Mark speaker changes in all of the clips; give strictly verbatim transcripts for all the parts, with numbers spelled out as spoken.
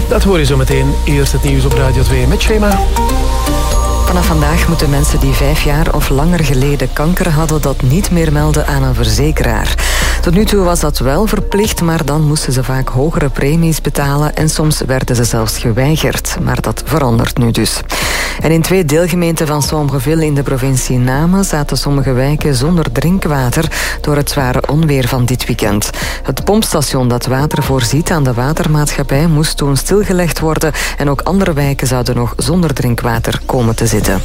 Speaker 1: Dat hoor je zo meteen. Eerst het nieuws op Radio twee met Shema.
Speaker 2: Vanaf vandaag moeten mensen die vijf jaar of langer geleden kanker hadden dat niet meer melden aan een verzekeraar. Tot nu toe was dat wel verplicht, maar dan moesten ze vaak hogere premies betalen en soms werden ze zelfs geweigerd. Maar dat verandert nu dus. En in twee deelgemeenten van Sombreville in de provincie Namen zaten sommige wijken zonder drinkwater door het zware onweer van dit weekend. Het pompstation dat water voorziet aan de watermaatschappij moest toen stilgelegd worden en ook andere wijken zouden nog zonder drinkwater komen te zitten.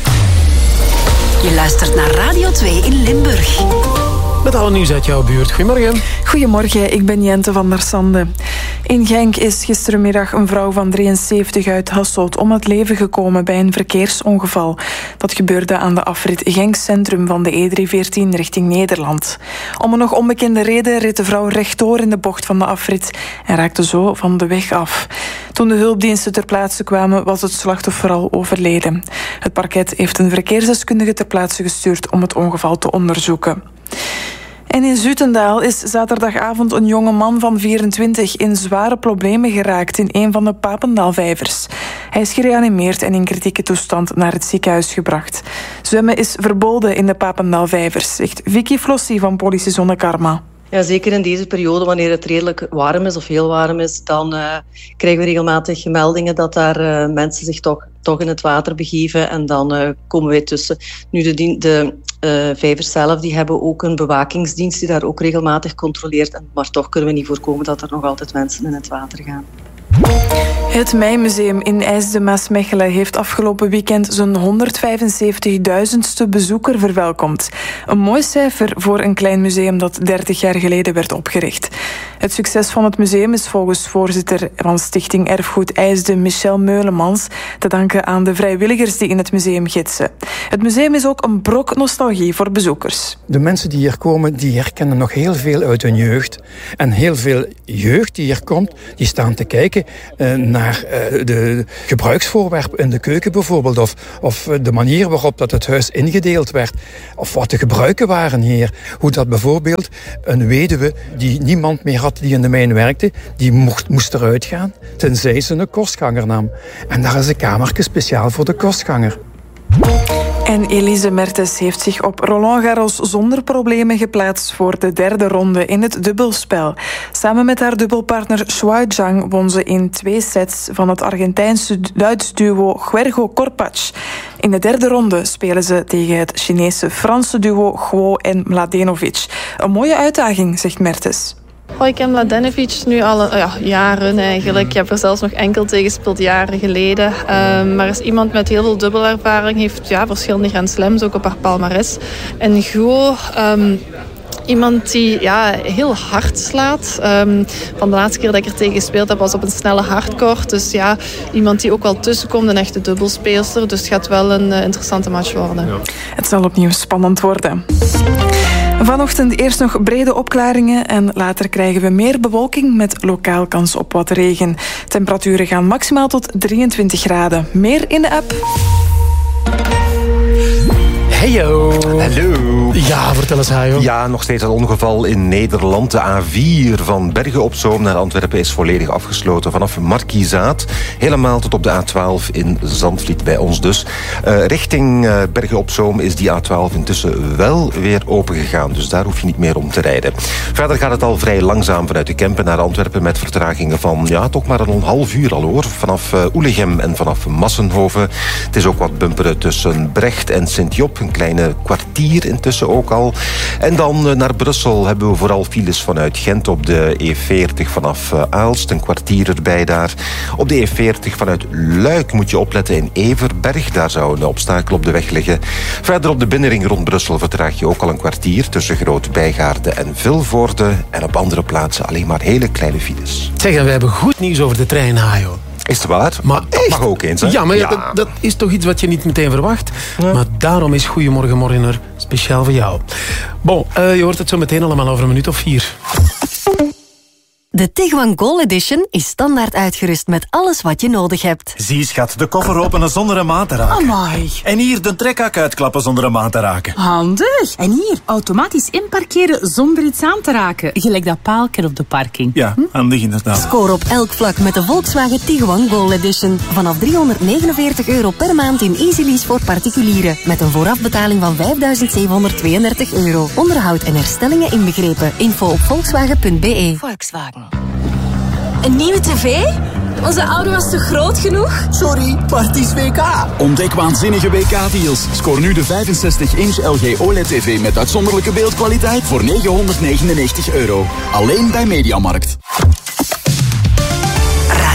Speaker 3: Je luistert naar Radio twee in Limburg.
Speaker 1: Met alle nieuws uit jouw buurt. Goedemorgen.
Speaker 4: Goedemorgen, ik ben Jente van der Sande. In Genk is gistermiddag een vrouw van drieënzeventig uit Hasselt om het leven gekomen bij een verkeersongeval. Dat gebeurde aan de afrit Genk Centrum van de E driehonderdveertien richting Nederland. Om een nog onbekende reden reed de vrouw rechtdoor in de bocht van de afrit en raakte zo van de weg af. Toen de hulpdiensten ter plaatse kwamen, was het slachtoffer al overleden. Het parket heeft een verkeersdeskundige ter plaatse gestuurd om het ongeval te onderzoeken. En in Zutendaal is zaterdagavond een jonge man van vierentwintig in zware problemen geraakt in een van de Papendaalvijvers. Hij is gereanimeerd en in kritieke toestand naar het ziekenhuis gebracht. Zwemmen is verboden in de Papendaalvijvers, zegt Vicky Flossie van Politiezone Karma.
Speaker 5: Ja, zeker in deze periode, wanneer het redelijk warm is of heel warm is, dan uh, krijgen we regelmatig meldingen dat daar uh, mensen zich toch, toch in het water begeven en dan uh, komen wij tussen. Nu, de, de uh, vijvers zelf die hebben ook een bewakingsdienst die daar ook regelmatig controleert, maar toch kunnen we niet voorkomen dat er nog altijd mensen in het water gaan.
Speaker 4: Het Meimuseum in IJsde-Maasmechelen heeft afgelopen weekend zijn honderdvijfenzeventigduizendste bezoeker verwelkomd. Een mooi cijfer voor een klein museum dat dertig jaar geleden werd opgericht. Het succes van het museum is volgens voorzitter van Stichting Erfgoed IJsde, Michel Meulemans, te danken aan de vrijwilligers die in het museum gidsen. Het museum is ook een brok nostalgie voor bezoekers.
Speaker 6: De mensen die hier komen, die herkennen nog heel veel uit hun jeugd. En heel veel jeugd die hier komt, die staan te kijken uh, naar uh, de gebruiksvoorwerpen in de keuken bijvoorbeeld. Of, of de manier waarop dat het huis ingedeeld werd. Of wat de gebruiken waren hier. Hoe dat bijvoorbeeld een weduwe die niemand meer had die in de mijn werkte, die mocht, moest eruit gaan, tenzij ze een kostganger nam. En daar is een kamertje speciaal voor de kostganger.
Speaker 4: En Elise Mertens heeft zich op Roland Garros zonder problemen geplaatst voor de derde ronde in het dubbelspel. Samen met haar dubbelpartner Shuai Zhang won ze in twee sets van het Argentijnse-Duits duo Juergo Corpach. In de derde ronde spelen ze tegen het Chinese-Franse duo Guo en Mladenovic. Een mooie uitdaging, zegt Mertens.
Speaker 7: Oh, ik ken Mladenovic nu al uh, ja, jaren eigenlijk. Ik heb er zelfs nog enkel tegen gespeeld jaren geleden. Um, maar is iemand met heel veel dubbelervaring. Heeft ja, verschillende Grand Slams ook op haar palmares. En Guo... Um, Iemand die ja, heel hard slaat. Um, van de laatste keer dat ik er tegen gespeeld heb was op een snelle hardcourt. Dus ja, iemand die ook wel tussenkomt, een echte dubbelspeelster. Dus het gaat wel een uh, interessante match worden. Ja.
Speaker 4: Het zal opnieuw spannend worden. Vanochtend eerst nog brede opklaringen en later krijgen we meer bewolking met lokaal kans op wat regen. Temperaturen gaan maximaal tot drieëntwintig graden. Meer in de app.
Speaker 1: Heyo.
Speaker 8: Hallo.
Speaker 1: Ja, vertel eens, Hajo.
Speaker 8: Ja, nog steeds een ongeval in Nederland. De A vier van Bergen op Zoom naar Antwerpen is volledig afgesloten. Vanaf Markizaat helemaal tot op de A twaalf in Zandvliet bij ons dus. Uh, richting uh, Bergen op Zoom is die A twaalf intussen wel weer opengegaan. Dus daar hoef je niet meer om te rijden. Verder gaat het al vrij langzaam vanuit de Kempen naar Antwerpen met vertragingen van ja, toch maar een half uur al hoor. Vanaf uh, Oelegem en vanaf Massenhoven. Het is ook wat bumperen tussen Brecht en Sint-Job. Een kleine kwartier intussen ook al. En dan naar Brussel hebben we vooral files vanuit Gent op de E veertig vanaf Aalst. Een kwartier erbij daar. Op de E veertig vanuit Luik moet je opletten in Everberg. Daar zou een obstakel op de weg liggen. Verder op de binnenring rond Brussel vertraag je ook al een kwartier tussen Groot-Bijgaarde en Vilvoorde. En op andere plaatsen alleen maar hele kleine files.
Speaker 1: Zeg, en we hebben goed nieuws over de trein, Hajo.
Speaker 8: Is het waar?
Speaker 1: Maar
Speaker 8: dat
Speaker 1: echt?
Speaker 8: mag ook eens, hè?
Speaker 1: Ja, maar
Speaker 8: ja.
Speaker 1: Dat, dat is toch iets wat je niet meteen verwacht. Ja. Maar daarom is Goedemorgen Morgener speciaal voor jou. Bon, uh, je hoort het zo meteen allemaal over een minuut of vier.
Speaker 9: De Tiguan Goal Edition is standaard uitgerust met alles wat je nodig hebt.
Speaker 10: Zie, schat, de koffer openen zonder een maat te raken.
Speaker 11: Amai.
Speaker 10: En hier de trekhak uitklappen zonder een maat te raken.
Speaker 11: Handig. En hier, automatisch inparkeren zonder iets aan te raken. Gelijk dat paalken op de parking.
Speaker 10: Ja, hm? handig inderdaad.
Speaker 9: Score op elk vlak met de Volkswagen Tiguan Goal Edition. Vanaf driehonderdnegenenveertig euro per maand in Easy Lease voor particulieren. Met een voorafbetaling van vijfduizend zevenhonderdtweeëndertig euro. Onderhoud en herstellingen inbegrepen. Info op volkswagen punt b e.
Speaker 12: Volkswagen. Een nieuwe tv? Onze oude was te groot genoeg?
Speaker 13: Sorry, Parties W K. Ontdek waanzinnige W K-deals. Scoor nu de vijfenzestig inch L G O L E D T V met uitzonderlijke beeldkwaliteit voor negenhonderdnegenennegentig euro. Alleen bij Mediamarkt.